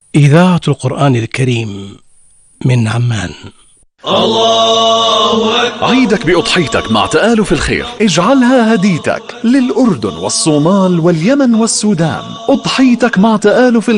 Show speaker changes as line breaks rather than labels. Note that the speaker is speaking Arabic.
إذاعة القرآن الكريم من عمان.
الله أكبر.
عيدك بأضحيتك مع تآلف الخير،
اجعلها هديتك للأردن والصومال واليمن والسودان. أضحيتك مع تآلف